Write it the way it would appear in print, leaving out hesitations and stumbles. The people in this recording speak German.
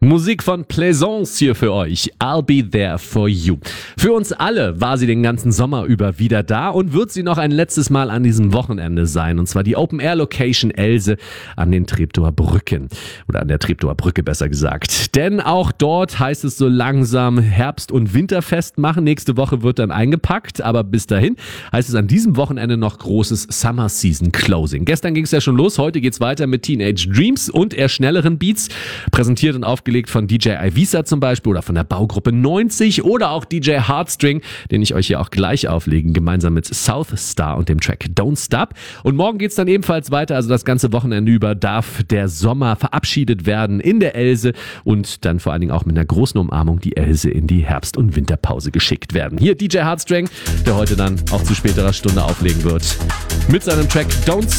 Musik von Plaisance hier für euch. I'll be there for you. Für uns alle war sie den ganzen Sommer über wieder da und wird sie noch ein letztes Mal an diesem Wochenende sein. Und zwar die Open-Air-Location Else an den Treptower Brücken. Oder an der Treptower Brücke besser gesagt. Denn auch dort heißt es so langsam Herbst- und Winterfest machen. Nächste Woche wird dann eingepackt. Aber bis dahin heißt es an diesem Wochenende noch großes Summer Season Closing. Gestern ging es ja schon los. Heute geht's weiter mit Teenage Dreams und eher schnelleren Beats. Präsentiert und aufgelegt von DJ Ivisa zum Beispiel oder von der Baugruppe 90 oder auch DJ Heartstring, den ich euch hier auch gleich auflegen, gemeinsam mit Southstar und dem Track Don't Stop. Und morgen geht's dann ebenfalls weiter, also das ganze Wochenende über darf der Sommer verabschiedet werden in der Else und dann vor allen Dingen auch mit einer großen Umarmung die Else in die Herbst- und Winterpause geschickt werden. Hier DJ Heartstring, der heute dann auch zu späterer Stunde auflegen wird mit seinem Track Don't